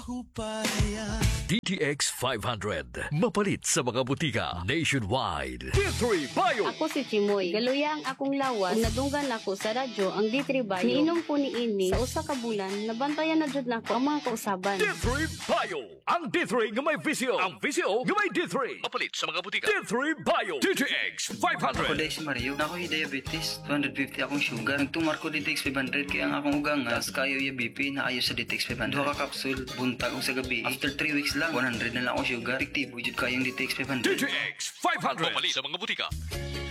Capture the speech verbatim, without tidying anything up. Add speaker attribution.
Speaker 1: D T X five hundred. Mapalit sa mga butika nationwide. D three Bio.
Speaker 2: Ako si Chimoy. Galuya ang akong lawas. Kung nadunggan ako sa radyo ang D three Bio. Niinom po ni ini sa usa ka bulan. Nabantayan na jud nako ang mga kausaban.
Speaker 1: D three Bio. Ang D three nga may visio. Ang visio nga may D three. Mapalit sa mga butika. D three Bio. D T X five hundred.
Speaker 3: Ako si Mario. Ako yung diabetes. two hundred fifty akong sugar. Nagtumar ko D T X five hundred kaya ang akong ugang as kayo yung B P na ayos sa D T X five hundred. Duha ka kapsul. Buntag sa gabi. After three weeks lang, one hundred na lang ako sugar. Efektibo jud kayong D T X five hundred.
Speaker 1: D T X five hundred. Mapalit sa mga butika.